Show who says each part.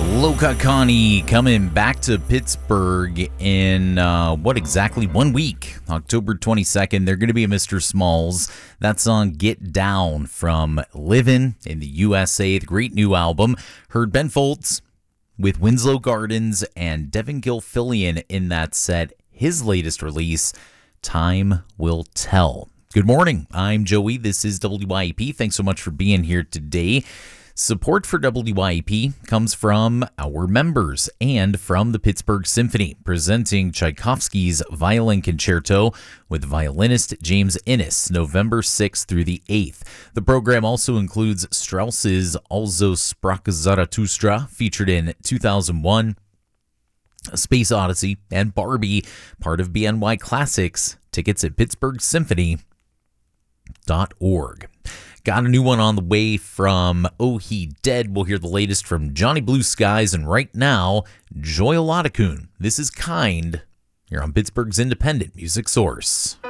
Speaker 1: Loka Connie coming back to Pittsburgh in what exactly 1 week, October 22nd. They're going to be at Mr. Smalls. That song Get Down from Livin' in the USA, the great new album. Heard Ben Folds with Winslow Gardens and Devin Gilfillian in that set. His latest release, Time Will Tell. Good morning. I'm Joey. This is WYEP. Thanks so much for being here today. Support for WYEP comes from our members and from the Pittsburgh Symphony, presenting Tchaikovsky's Violin Concerto with violinist James Innes, November 6th through the 8th. The program also includes Strauss's Also Sprach Zarathustra, featured in 2001, Space Odyssey, and Barbie, part of BNY Classics. Tickets at pittsburghsymphony.org. Got a new one on the way from Oh He Dead. We'll hear the latest from Johnny Blue Skies, and right now, Joy Olatakun. This is Kind. You're on Pittsburgh's independent music source.